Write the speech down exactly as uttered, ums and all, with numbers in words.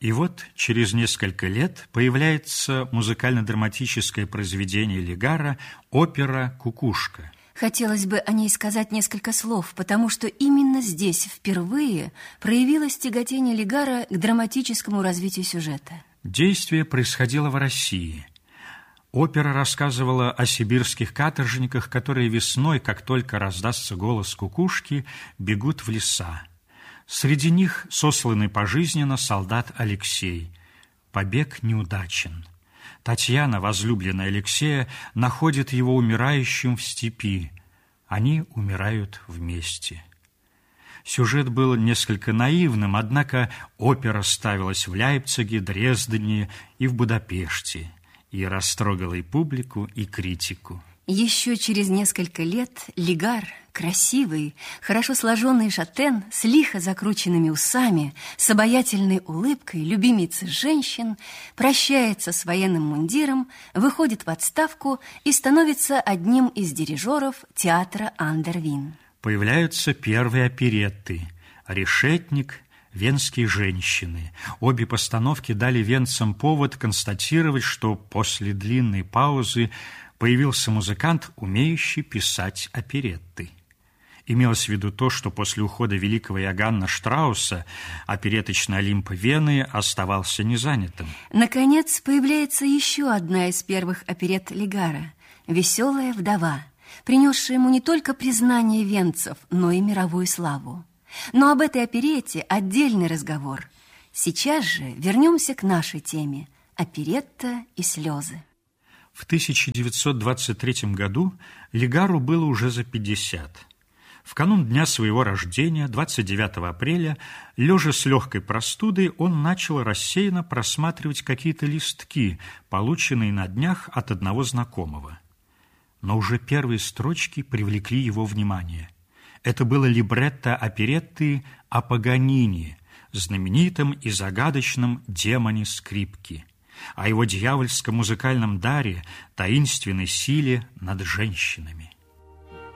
И вот через несколько лет появляется музыкально-драматическое произведение Лигара «Опера «Кукушка». Хотелось бы о ней сказать несколько слов, потому что именно здесь впервые проявилось тяготение Лигара к драматическому развитию сюжета. Действие происходило в России. Опера рассказывала о сибирских каторжниках, которые весной, как только раздастся голос кукушки, бегут в леса. Среди них сосланный пожизненно солдат Алексей. Побег неудачен. Татьяна, возлюбленная Алексея, находит его умирающим в степи. Они умирают вместе. Сюжет был несколько наивным, однако опера ставилась в Лейпциге, Дрездене и в Будапеште и растрогала и публику, и критику. Еще через несколько лет Лигар, красивый, хорошо сложенный шатен, с лихо закрученными усами, с обаятельной улыбкой, любимицы женщин, прощается с военным мундиром, выходит в отставку и становится одним из дирижеров театра Андервин. Появляются первые оперетты «Решетник», «Венские женщины». Обе постановки дали венцам повод констатировать, что после длинной паузы появился музыкант, умеющий писать оперетты. Имелось в виду то, что после ухода великого Иоганна Штрауса опереточный Олимп Вены оставался незанятым. Наконец, появляется еще одна из первых оперетт Лигара «Веселая вдова», принесшая ему не только признание венцев, но и мировую славу. Но об этой оперетте отдельный разговор. Сейчас же вернемся к нашей теме – оперетта и слезы. В тысяча девятьсот двадцать третьем году Лигару было уже за пятьдесят. В канун дня своего рождения, двадцать девятого апреля, лежа с легкой простудой, он начал рассеянно просматривать какие-то листки, полученные на днях от одного знакомого. Но уже первые строчки привлекли его внимание. Это было либретто оперетты о Паганини, знаменитом и загадочном демоне скрипки, о его дьявольском музыкальном даре, таинственной силе над женщинами.